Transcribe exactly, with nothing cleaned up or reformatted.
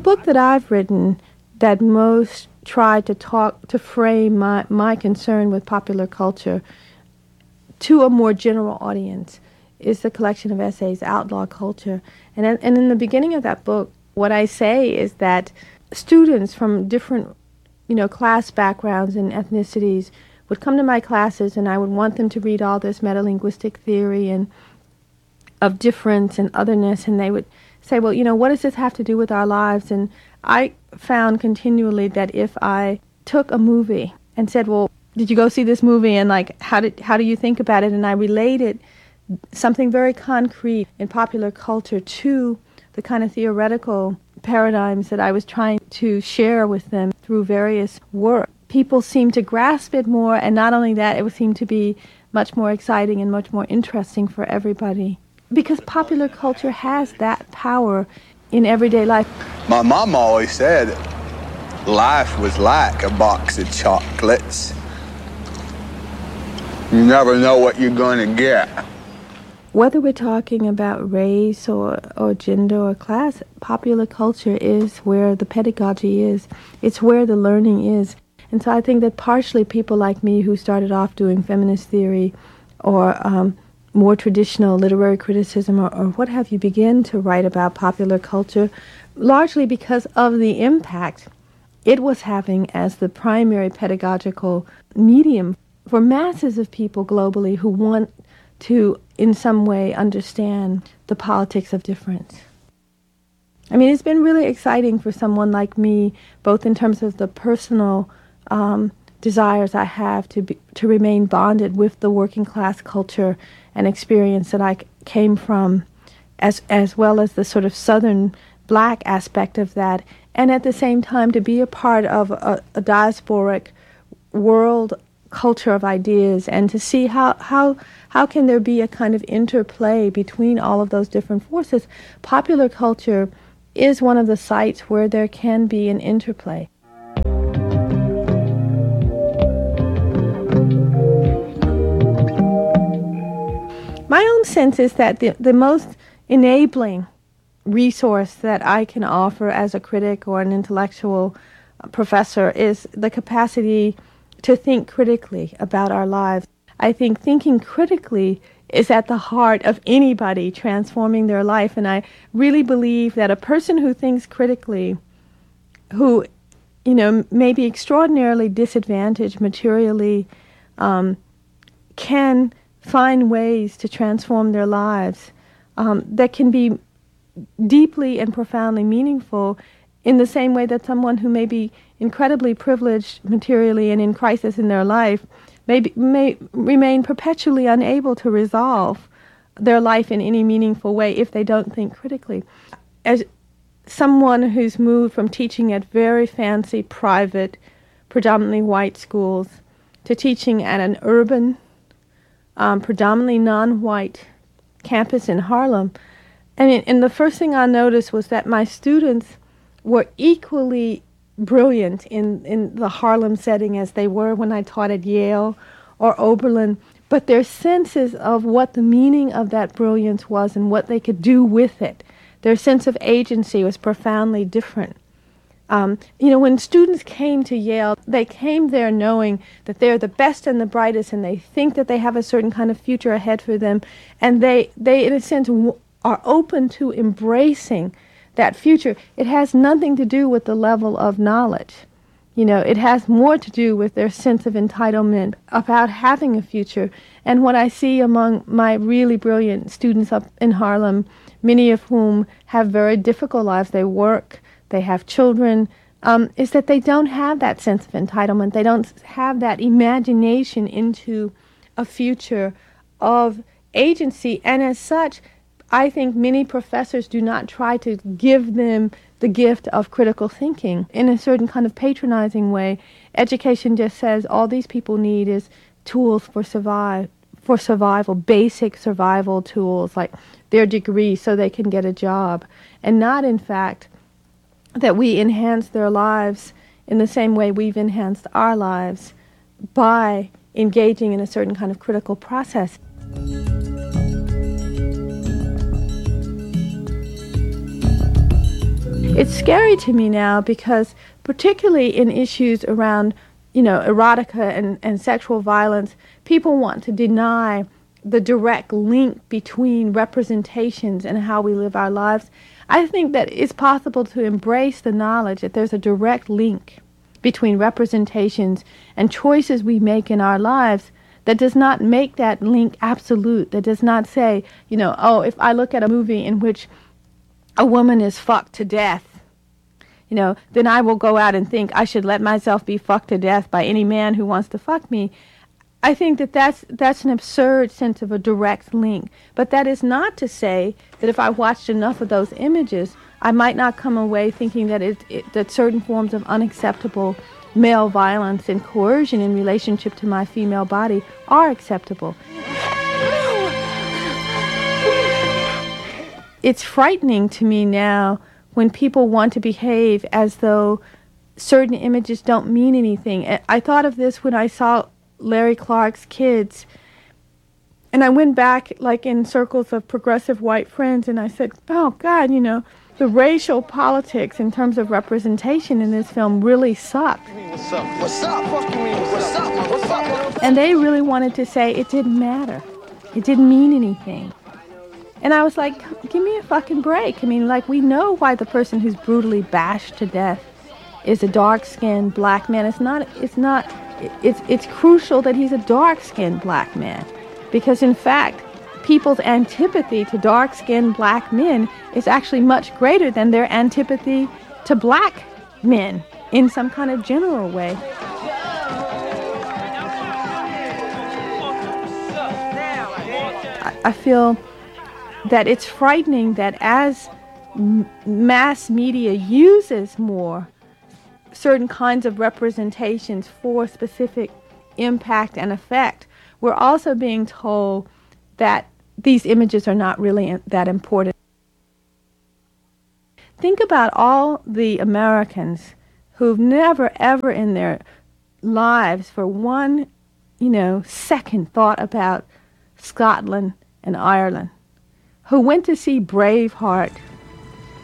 book that I've written that most tried to talk, to frame my, my concern with popular culture to a more general audience is the collection of essays, Outlaw Culture. And, and in the beginning of that book, what I say is that students from different, you know, class backgrounds and ethnicities would come to my classes, and I would want them to read all this metalinguistic theory and of difference and otherness, and they would say, well, you know, what does this have to do with our lives? And I found continually that if I took a movie and said, well, did you go see this movie, and like, how did how do you think about it? And I related something very concrete in popular culture to the kind of theoretical paradigms that I was trying to share with them through various work. People seemed to grasp it more, and not only that, it would seem to be much more exciting and much more interesting for everybody. Because popular culture has that power in everyday life. My mom always said life was like a box of chocolates. You never know what you're going to get. Whether we're talking about race or, or gender or class, popular culture is where the pedagogy is. It's where the learning is. And so I think that partially people like me who started off doing feminist theory or um, more traditional literary criticism or, or what have you, begin to write about popular culture, largely because of the impact it was having as the primary pedagogical medium for masses of people globally who want to, in some way, understand the politics of difference. I mean, it's been really exciting for someone like me, both in terms of the personal um, desires I have to be, to remain bonded with the working class culture and experience that I came from, as as well as the sort of Southern black aspect of that, and at the same time to be a part of a, a diasporic world culture of ideas, and to see how, how how can there be a kind of interplay between all of those different forces. Popular culture is one of the sites where there can be an interplay. My own sense is that the, the most enabling resource that I can offer as a critic or an intellectual professor is the capacity to think critically about our lives. I think thinking critically is at the heart of anybody transforming their life, and I really believe that a person who thinks critically, who, you know, may be extraordinarily disadvantaged materially, um, can find ways to transform their lives um, that can be deeply and profoundly meaningful, in the same way that someone who may be incredibly privileged materially and in crisis in their life may, be, may remain perpetually unable to resolve their life in any meaningful way if they don't think critically. As someone who's moved from teaching at very fancy, private, predominantly white schools to teaching at an urban, um, predominantly non-white campus in Harlem, I mean, and the first thing I noticed was that my students were equally brilliant in, in the Harlem setting as they were when I taught at Yale or Oberlin, but their senses of what the meaning of that brilliance was and what they could do with it, their sense of agency was profoundly different. Um, you know, when students came to Yale, they came there knowing that they're the best and the brightest, and they think that they have a certain kind of future ahead for them, and they, they in a sense, w- are open to embracing that future. It has nothing to do with the level of knowledge. You know, it has more to do with their sense of entitlement about having a future. And what I see among my really brilliant students up in Harlem, many of whom have very difficult lives, they work, they have children, um, is that they don't have that sense of entitlement. They don't have that imagination into a future of agency. And as such, I think many professors do not try to give them the gift of critical thinking in a certain kind of patronizing way. Education just says all these people need is tools for survive, for survival, basic survival tools like their degree so they can get a job, and not, in fact, that we enhance their lives in the same way we've enhanced our lives by engaging in a certain kind of critical process. It's scary to me now because particularly in issues around, you know, erotica and, and sexual violence, people want to deny the direct link between representations and how we live our lives. I think that it's possible to embrace the knowledge that there's a direct link between representations and choices we make in our lives that does not make that link absolute, that does not say, you know, oh, if I look at a movie in which a woman is fucked to death, you know, then I will go out and think I should let myself be fucked to death by any man who wants to fuck me. I think that that's, that's an absurd sense of a direct link. But that is not to say that if I watched enough of those images, I might not come away thinking that it, it, that certain forms of unacceptable male violence and coercion in relationship to my female body are acceptable. It's frightening to me now when people want to behave as though certain images don't mean anything. I thought of this when I saw Larry Clark's Kids, and I went back like in circles of progressive white friends and I said, oh God, you know, the racial politics in terms of representation in this film really sucked. What's up? What's up? Fuck you mean? What's up? What's up? And they really wanted to say it didn't matter. It didn't mean anything. And I was like, give me a fucking break. I mean, like, we know why the person who's brutally bashed to death is a dark-skinned black man. It's not, it's not, it's, it's crucial that he's a dark-skinned black man. Because in fact, people's antipathy to dark-skinned black men is actually much greater than their antipathy to black men in some kind of general way. I, I feel that it's frightening that as m- mass media uses more certain kinds of representations for specific impact and effect, we're also being told that these images are not really that important. Think about all the Americans who've never, ever in their lives for one, you know, second thought about Scotland and Ireland, who went to see Braveheart